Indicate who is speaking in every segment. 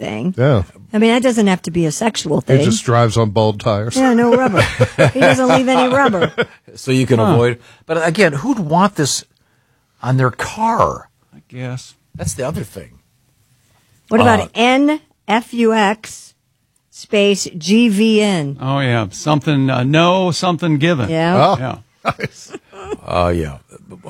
Speaker 1: thing.
Speaker 2: Yeah.
Speaker 1: I mean, that doesn't have to be a sexual
Speaker 2: He
Speaker 1: thing.
Speaker 2: just drives on bald tires.
Speaker 1: Yeah, no rubber. He doesn't leave any rubber.
Speaker 3: So you can avoid. But again, who'd want this on their car?
Speaker 4: I guess.
Speaker 3: That's the other thing.
Speaker 1: What about NFUX space GVN?
Speaker 4: Oh, yeah. Something, no, something given.
Speaker 1: Yeah.
Speaker 4: Yeah.
Speaker 2: Nice.
Speaker 3: Yeah.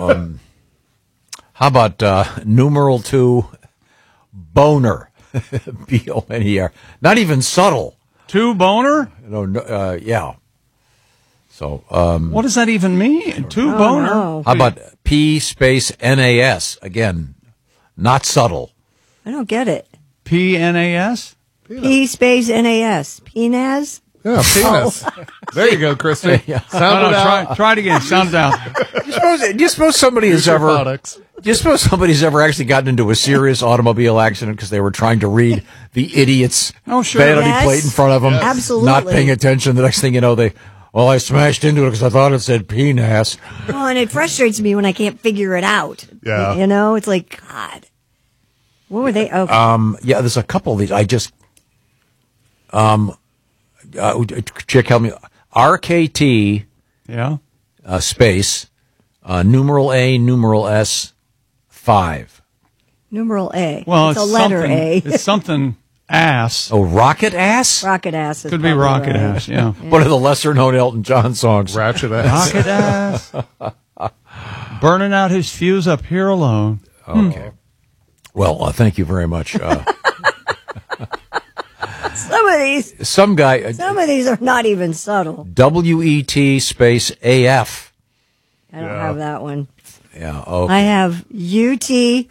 Speaker 3: How about numeral 2, boner? B-O-N-E-R. Not even subtle.
Speaker 4: Two boner?
Speaker 3: No, yeah. So,
Speaker 4: What does that even mean? Two
Speaker 1: Oh,
Speaker 4: boner?
Speaker 1: no.
Speaker 3: how about P space N-A-S? Again, not subtle.
Speaker 1: I don't get it.
Speaker 4: PNAS?
Speaker 1: P space NAS. PNAS?
Speaker 2: Yeah, penis. There you go, Christy. Sound
Speaker 4: No,
Speaker 2: it out.
Speaker 4: try it again. Sound it out.
Speaker 3: Do you suppose somebody has
Speaker 2: Use your
Speaker 3: ever?
Speaker 2: products.
Speaker 3: Do you suppose somebody's ever actually gotten into a serious automobile accident because they were trying to read the idiot's
Speaker 4: sure.
Speaker 3: vanity
Speaker 1: Yes.
Speaker 3: plate in front of them,
Speaker 1: Absolutely.
Speaker 3: not paying attention? The next thing you know, I smashed into it because I thought it said penis.
Speaker 1: Oh, and it frustrates me when I can't figure it out.
Speaker 2: Yeah.
Speaker 1: You know, it's like, God. What were they? Okay.
Speaker 3: Yeah, there's a couple of these. I just, Chick, help me. RKT
Speaker 4: Yeah.
Speaker 3: space numeral A numeral S 5.
Speaker 1: Numeral A.
Speaker 4: Well,
Speaker 1: it's a letter
Speaker 4: something,
Speaker 1: A.
Speaker 4: It's something ass.
Speaker 3: Oh, rocket ass.
Speaker 1: Rocket ass. Is
Speaker 4: Could be
Speaker 1: probably
Speaker 4: rocket
Speaker 1: right.
Speaker 4: ass, yeah.
Speaker 3: One of the lesser known Elton John songs.
Speaker 2: Ratchet ass.
Speaker 4: Rocket ass. Burning out his fuse up here alone.
Speaker 3: Okay. Well, thank you very much.
Speaker 1: Some of these
Speaker 3: Some
Speaker 1: are not even subtle.
Speaker 3: WET space AF.
Speaker 1: I don't have that one.
Speaker 3: Yeah. Okay.
Speaker 1: I have UTWAT.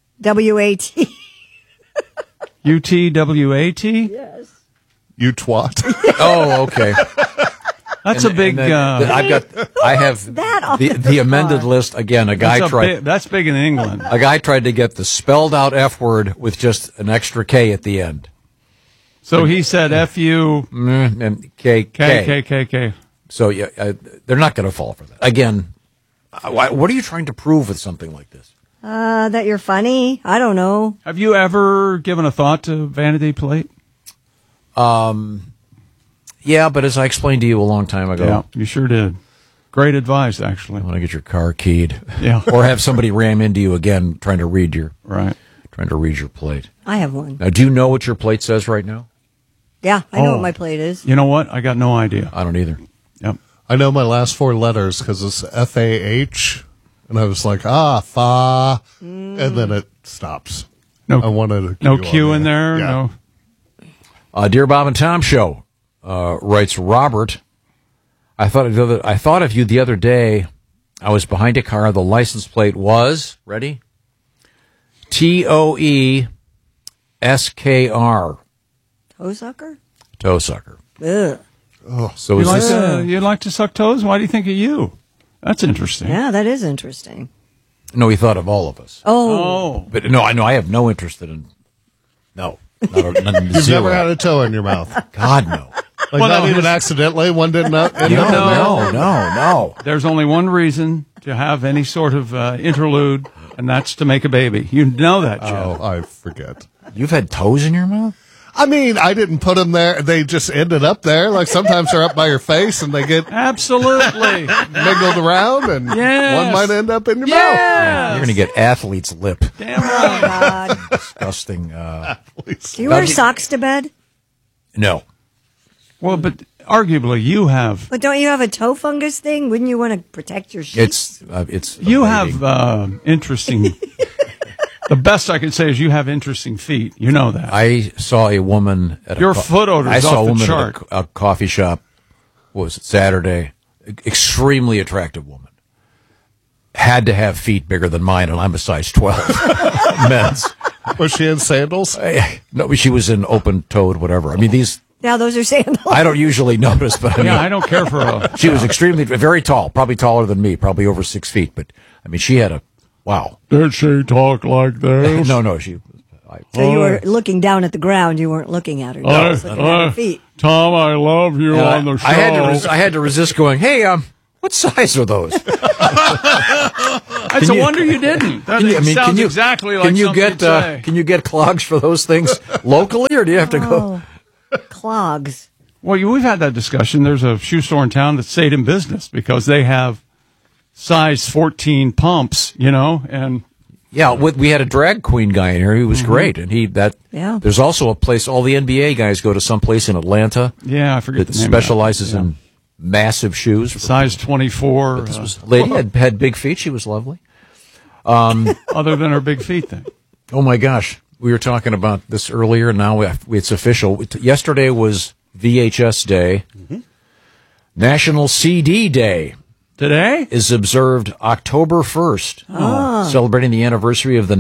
Speaker 4: UTWAT?
Speaker 1: Yes.
Speaker 2: You twat.
Speaker 3: Oh, okay.
Speaker 4: That's a big.
Speaker 3: And then I have
Speaker 1: that on
Speaker 3: the amended list again. A guy tried.
Speaker 4: That's big in England.
Speaker 3: A guy tried to get the spelled out F word with just an extra K at the end.
Speaker 4: So he said FU
Speaker 3: And K.
Speaker 4: KKKK.
Speaker 3: So yeah, they're not going to fall for that. Again, what are you trying to prove with something like this?
Speaker 1: That you're funny? I don't know.
Speaker 4: Have you ever given a thought to vanity plate?
Speaker 3: Yeah, but as I explained to you a long time ago,
Speaker 4: Yeah, you sure did. Great advice, actually.
Speaker 3: I want to get your car keyed.
Speaker 4: Yeah.
Speaker 3: Or have somebody ram into you again trying to read your plate.
Speaker 1: I have one.
Speaker 3: Now, do you know what your plate says right now?
Speaker 1: Yeah, I know
Speaker 4: Oh.
Speaker 1: what my plate is.
Speaker 4: You know what? I got no idea.
Speaker 3: I don't either.
Speaker 4: Yep.
Speaker 2: I know my last 4 letters because it's FAH, and I was like, fa, and then it stops.
Speaker 4: No,
Speaker 2: I wanted a
Speaker 4: no
Speaker 2: on
Speaker 4: Q in there.
Speaker 2: Yeah.
Speaker 4: No.
Speaker 3: Dear Bob and Tom Show, writes Robert. I thought of you the other day. I was behind a car. The license plate was ready. TOESKR.
Speaker 1: Toe sucker?
Speaker 3: Toe sucker.
Speaker 1: Ugh.
Speaker 2: Oh,
Speaker 3: So is this?
Speaker 4: You like to suck toes? Why do you think of you? That's interesting.
Speaker 1: Yeah, that is interesting.
Speaker 3: No, he thought of all of us.
Speaker 4: Oh.
Speaker 3: But no, I have no interest in. No,
Speaker 2: You've never had a toe in your mouth.
Speaker 3: God no.
Speaker 2: Like
Speaker 4: Well,
Speaker 2: not
Speaker 4: no,
Speaker 2: even
Speaker 4: his-
Speaker 2: accidentally. One didn't know.
Speaker 3: No.
Speaker 4: There's only one reason to have any sort of interlude, and that's to make a baby. You know that, Jeff.
Speaker 2: Oh, I forget.
Speaker 3: You've had toes in your mouth?
Speaker 2: I mean, I didn't put them there. They just ended up there. Like sometimes they're up by your face and they get
Speaker 4: Absolutely.
Speaker 2: mingled around, and
Speaker 4: Yes.
Speaker 2: one might end up in your mouth.
Speaker 4: Yeah.
Speaker 3: You're going to get athlete's lip.
Speaker 4: Damn
Speaker 1: Oh,
Speaker 4: right.
Speaker 1: God.
Speaker 3: Disgusting.
Speaker 1: Do you wear socks to bed?
Speaker 3: No.
Speaker 4: Well, but arguably you have.
Speaker 1: But don't you have a toe fungus thing? Wouldn't you want to protect your sheep?
Speaker 3: It's.
Speaker 4: You
Speaker 3: amazing.
Speaker 4: have interesting. The best I can say is you have interesting feet. You know that.
Speaker 3: I saw a woman at
Speaker 4: Your foot odor is
Speaker 3: I saw
Speaker 4: off
Speaker 3: a
Speaker 4: the
Speaker 3: woman
Speaker 4: chart.
Speaker 3: at a coffee shop. What was it, Saturday? Extremely attractive woman. Had to have feet bigger than mine, and I'm a size 12. Men's.
Speaker 2: Was she in sandals?
Speaker 3: No, she was in open-toed, whatever. I mean, these.
Speaker 1: Now those are sandals.
Speaker 3: I don't usually notice, but I mean,
Speaker 4: Yeah, I don't care for a.
Speaker 3: she was extremely, very tall, probably taller than me, probably over 6 feet. But I mean, she had a wow.
Speaker 4: Did she talk like this?
Speaker 3: No, she.
Speaker 1: So you were looking down at the ground. You weren't looking at her. You were just looking at her feet.
Speaker 4: Tom, I love you on the show.
Speaker 3: I had to resist going. Hey, What size are those?
Speaker 4: It's a wonder you didn't. That sounds exactly like something you'd say.
Speaker 3: Can you get clogs for those things locally, or do you have to go?
Speaker 1: Clogs.
Speaker 4: Well, we've had that discussion. There's a shoe store in town that stayed in business because they have size 14 pumps, and
Speaker 3: yeah, we had a drag queen guy in here who was great, and there's also a place all the NBA guys go to, someplace in Atlanta.
Speaker 4: Yeah, I forget
Speaker 3: that
Speaker 4: the name
Speaker 3: specializes
Speaker 4: of that.
Speaker 3: in massive shoes,
Speaker 4: size 24.
Speaker 3: Lady had big feet. She was lovely.
Speaker 4: Other than her big feet thing.
Speaker 3: Oh my gosh, we were talking about this earlier, and now it's official. Yesterday was VHS Day. National CD Day.
Speaker 4: Today
Speaker 3: is observed October 1st, celebrating the anniversary of the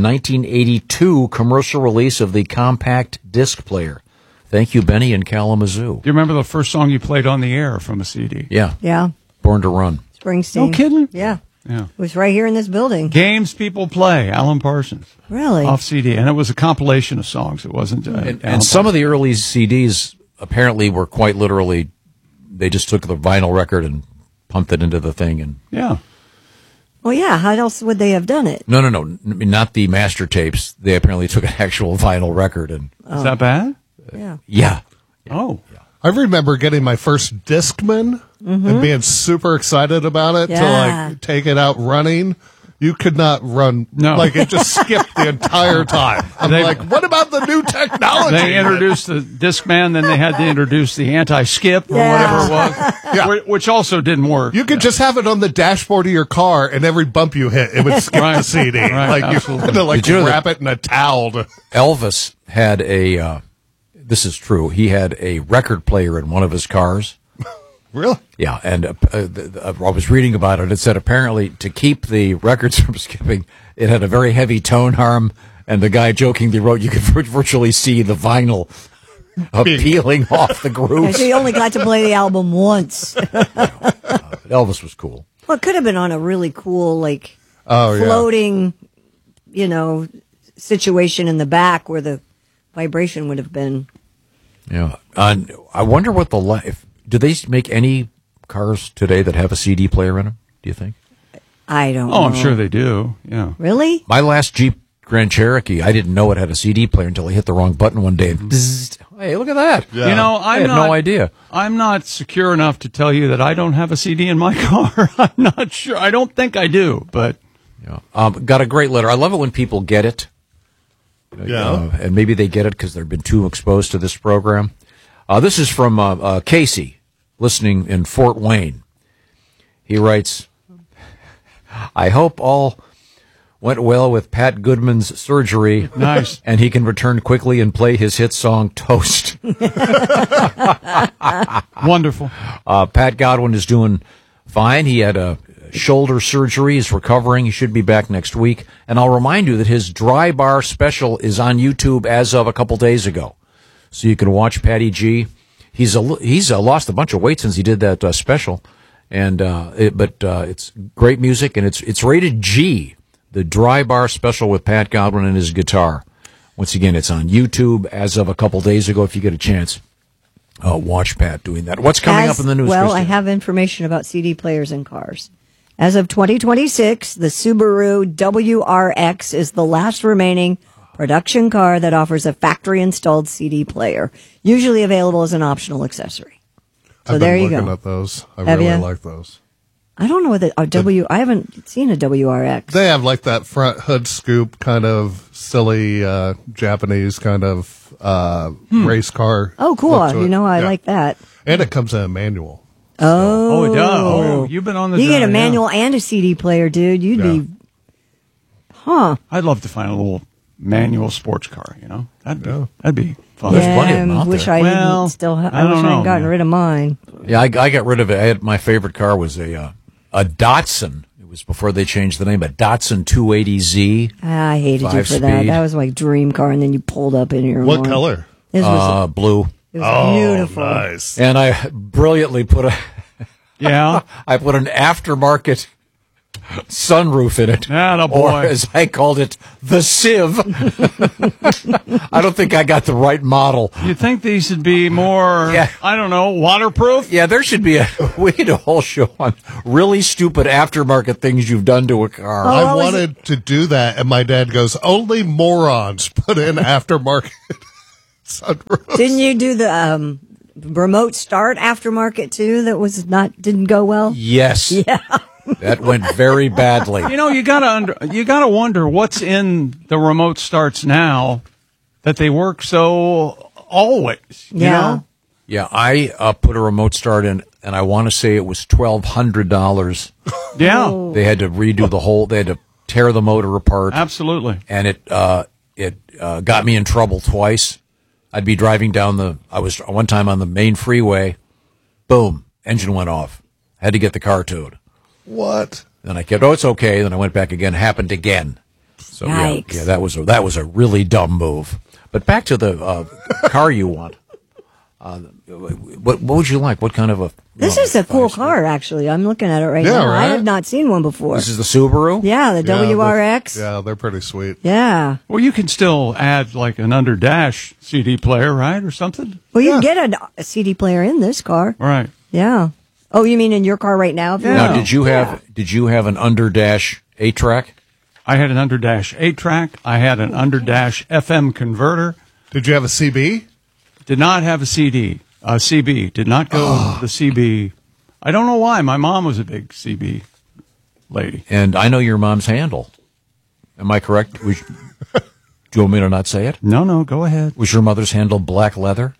Speaker 3: 1982 commercial release of the compact disc player. Thank you, Benny in Kalamazoo.
Speaker 4: Do you remember the first song you played on the air from a CD?
Speaker 3: Yeah.
Speaker 1: Yeah.
Speaker 3: Born to Run.
Speaker 1: Springsteen.
Speaker 4: No kidding?
Speaker 1: Yeah.
Speaker 4: Yeah.
Speaker 1: It was right here in this building.
Speaker 4: Games People Play, Alan Parsons.
Speaker 1: Really?
Speaker 4: Off CD. And it was a compilation of songs. It wasn't.
Speaker 3: And some of the early CDs apparently were quite literally, they just took the vinyl record and pumped it into the thing. And
Speaker 4: yeah.
Speaker 1: Well, yeah. How else would they have done it?
Speaker 3: No, not the master tapes. They apparently took an actual vinyl record. And
Speaker 4: Is that bad?
Speaker 3: Yeah.
Speaker 4: Oh.
Speaker 2: I remember getting my first Discman and being super excited about it to take it out running. You could not run.
Speaker 4: No.
Speaker 2: Like, it just skipped the entire time. I'm like, what about the new technology?
Speaker 4: They introduced the Discman, then they had to introduce the anti-skip or whatever it was, which also didn't work.
Speaker 2: You could just have it on the dashboard of your car, and every bump you hit, it would skip the CD.
Speaker 4: Right,
Speaker 2: like, you had to wrap it in a towel.
Speaker 3: Elvis had this is true, he had a record player in one of his cars.
Speaker 2: Really?
Speaker 3: Yeah, and I was reading about it. It said apparently to keep the records from skipping, it had a very heavy tone arm, and the guy jokingly wrote, you could virtually see the vinyl peeling off the grooves.
Speaker 1: So you only got to play the album once.
Speaker 3: Elvis was cool.
Speaker 1: Well, it could have been on a really cool, floating, situation in the back where the vibration would have been.
Speaker 3: Yeah. I wonder what do they make any cars today that have a CD player in them, do you think?
Speaker 1: I don't know.
Speaker 4: Oh, I'm sure they do. Yeah.
Speaker 1: Really?
Speaker 3: My last Jeep Grand Cherokee, I didn't know it had a CD player until I hit the wrong button one day. And hey, look at that.
Speaker 2: Yeah.
Speaker 3: I had no idea.
Speaker 4: I'm not secure enough to tell you that I don't have a CD in my car. I'm not sure. I don't think I do, but.
Speaker 3: Yeah. Got a great letter. I love it when people get it. And maybe they get it because they've been too exposed to this program. This is from Casey, listening in Fort Wayne. He writes, I hope all went well with Pat Goodman's surgery.
Speaker 4: Nice.
Speaker 3: And he can return quickly and play his hit song, Toast.
Speaker 4: Wonderful.
Speaker 3: Pat Godwin is doing fine. He had a shoulder surgery. He's recovering. He should be back next week. And I'll remind you that his Dry Bar special is on YouTube as of a couple days ago. So you can watch Patty G. He's lost a bunch of weight since he did that special. And it's great music, and it's rated G, the Dry Bar special with Pat Godwin and his guitar. Once again, it's on YouTube as of a couple days ago. If you get a chance, watch Pat doing that. What's coming up in the news?
Speaker 1: Well,
Speaker 3: Christine?
Speaker 1: I have information about CD players in cars. As of 2026, the Subaru WRX is the last remaining production car that offers a factory-installed CD player, usually available as an optional accessory. So there you go.
Speaker 2: I've been looking at those. I
Speaker 1: Have
Speaker 2: really
Speaker 1: you?
Speaker 2: like those.
Speaker 1: I don't know what I haven't seen a WRX.
Speaker 2: They have like that front hood scoop kind of silly Japanese kind of race car.
Speaker 1: Oh, cool.
Speaker 2: look to it.
Speaker 1: I
Speaker 2: Yeah.
Speaker 1: like that.
Speaker 2: And it comes in a manual.
Speaker 4: Oh, it does. Oh, you've been on the.
Speaker 1: You get a
Speaker 4: yeah.
Speaker 1: manual and a CD player, dude. You'd be,
Speaker 4: I'd love to find a little manual sports car. That'd be fun.
Speaker 3: There's plenty of them out
Speaker 1: wish
Speaker 3: there.
Speaker 1: I
Speaker 4: Well,
Speaker 1: didn't still.
Speaker 4: I
Speaker 1: I
Speaker 4: don't
Speaker 1: wish I
Speaker 4: know,
Speaker 1: hadn't gotten
Speaker 4: man.
Speaker 1: rid of mine.
Speaker 3: Yeah, I got rid of it. My favorite car was a Datsun. It was before they changed the name, a Datsun 280Z.
Speaker 1: I hated you for
Speaker 3: 5-speed.
Speaker 1: that. That was my dream car, and then you pulled up in your
Speaker 2: What
Speaker 1: one.
Speaker 2: color?
Speaker 1: This was,
Speaker 3: Blue.
Speaker 1: it was beautiful.
Speaker 2: Nice.
Speaker 3: And I brilliantly put
Speaker 4: Yeah.
Speaker 3: I put an aftermarket sunroof in it.
Speaker 4: Atta boy.
Speaker 3: Or, as I called it, the Civ. I don't think I got the right model.
Speaker 4: You think these would be more,
Speaker 3: Yeah.
Speaker 4: I don't know, waterproof?
Speaker 3: Yeah, there should be we need a whole show on really stupid aftermarket things you've done to a car.
Speaker 1: Oh,
Speaker 2: I wanted to do that, and my dad goes, only morons put in aftermarket sunroofs.
Speaker 1: Didn't you do the remote start aftermarket too? That didn't go well.
Speaker 3: Yes. Yeah. That went very badly.
Speaker 4: You know, you gotta wonder what's in the remote starts now that they work so always. You know?
Speaker 3: Yeah, I put a remote start in, and I want to say it was $1,200.
Speaker 4: Yeah,
Speaker 3: They had to redo the whole. They had to tear the motor apart,
Speaker 4: absolutely.
Speaker 3: and it got me in trouble twice. I'd be driving down I was one time on the main freeway. Boom, engine went off. Had to get the car towed.
Speaker 2: What?
Speaker 3: Then I kept, it's okay. Then I went back again. Happened again. So
Speaker 1: Yikes.
Speaker 3: yeah, that was a really dumb move. But back to the car you want. What would you like? What kind of a?
Speaker 1: This is a cool car, actually. I'm looking at it right now.
Speaker 2: right?
Speaker 1: I have not seen one before.
Speaker 3: This is the Subaru.
Speaker 1: Yeah, the WRX.
Speaker 2: Yeah, they're pretty sweet.
Speaker 1: Yeah.
Speaker 4: Well, you can still add like an under dash CD player, right, or something.
Speaker 1: Well, you can get a CD player in this car.
Speaker 4: Right.
Speaker 1: Yeah. Oh, you mean in your car right now? If you
Speaker 4: Yeah.
Speaker 3: Now,
Speaker 1: want?
Speaker 3: did you have an under dash 8-track?
Speaker 4: I had an under dash 8-track. I had an under dash FM converter.
Speaker 2: Did you have a CB?
Speaker 4: Did not have a CD. CB. Did not go the CB. I don't know why. My mom was a big CB lady.
Speaker 3: And I know your mom's handle. Am I correct? Do you want me to not say it?
Speaker 4: No, go ahead.
Speaker 3: Was your mother's handle black leather?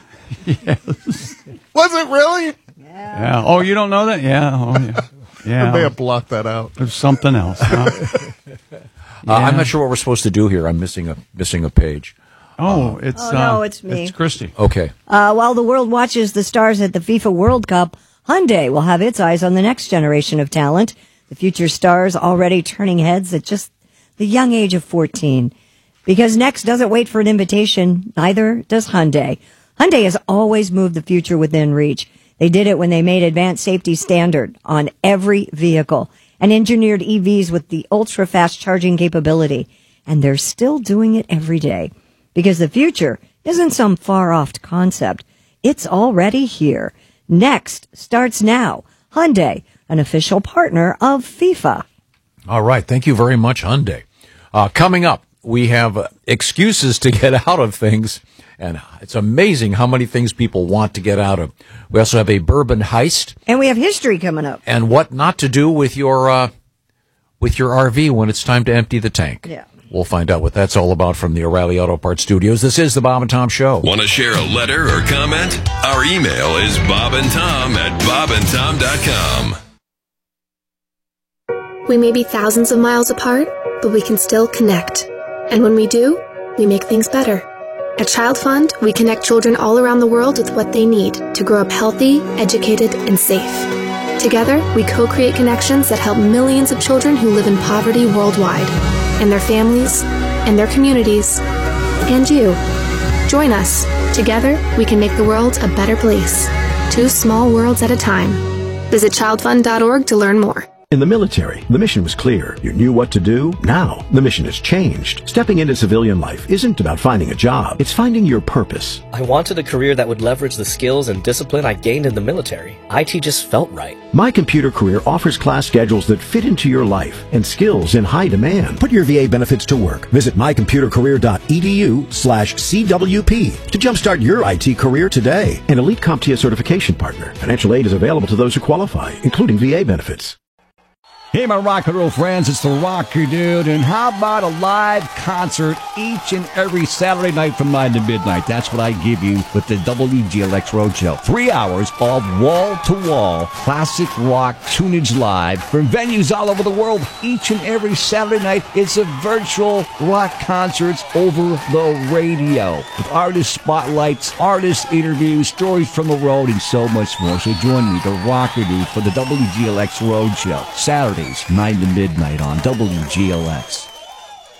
Speaker 2: Was it really?
Speaker 4: Yeah. Oh, you don't know that? Yeah. Oh, yeah.
Speaker 2: I may
Speaker 4: Yeah.
Speaker 2: have blocked that out.
Speaker 4: There's something else. Huh?
Speaker 3: I'm not sure what we're supposed to do here. I'm missing a page.
Speaker 4: Oh, it's
Speaker 1: no, it's me.
Speaker 4: It's Christy.
Speaker 3: Okay.
Speaker 1: While the world watches the stars at the FIFA World Cup, Hyundai will have its eyes on the next generation of talent. The future stars already turning heads at just the young age of 14. Because Next doesn't wait for an invitation, neither does Hyundai. Hyundai has always moved the future within reach. They did it when they made advanced safety standard on every vehicle and engineered EVs with the ultra-fast charging capability. And they're still doing it every day. Because the future isn't some far-off concept. It's already here. Next starts now. Hyundai, an official partner of FIFA.
Speaker 3: All right. Thank you very much, Hyundai. Coming up, we have excuses to get out of things, and it's amazing how many things people want to get out of. We also have a bourbon heist,
Speaker 1: And we have history coming up.
Speaker 3: and what not to do with your RV when it's time to empty the tank.
Speaker 1: Yeah.
Speaker 3: We'll find out what that's all about from the O'Reilly Auto Parts Studios. This is the Bob and Tom Show.
Speaker 5: Want to share a letter or comment? Our email is bobandtom@bobandtom.com.
Speaker 6: We may be thousands of miles apart, but we can still connect. And when we do, we make things better. At Child Fund, we connect children all around the world with what they need to grow up healthy, educated, and safe. Together, we co-create connections that help millions of children who live in poverty worldwide, and their families, and their communities, and you. Join us. Together, we can make the world a better place. 2 small worlds at a time. Visit childfund.org to learn more.
Speaker 7: In the military, the mission was clear. You knew what to do. Now, the mission has changed. Stepping into civilian life isn't about finding a job. It's finding your purpose.
Speaker 8: I wanted a career that would leverage the skills and discipline I gained in the military. IT just felt right.
Speaker 7: My Computer Career offers class schedules that fit into your life and skills in high demand. Put your VA benefits to work. Visit mycomputercareer.edu/CWP to jumpstart your IT career today. An elite CompTIA certification partner. Financial aid is available to those who qualify, including VA benefits.
Speaker 9: Hey, my rock and roll friends, it's the Rocker Dude, and how about a live concert each and every Saturday night from 9 to midnight? That's what I give you with the WGLX Roadshow. 3 hours of wall-to-wall classic rock tunage live from venues all over the world. Each and every Saturday night, it's a virtual rock concerts over the radio with artist spotlights, artist interviews, stories from the road, and so much more. So join me, the Rocker Dude, for the WGLX Roadshow. Saturday, 9 to midnight on WGLX.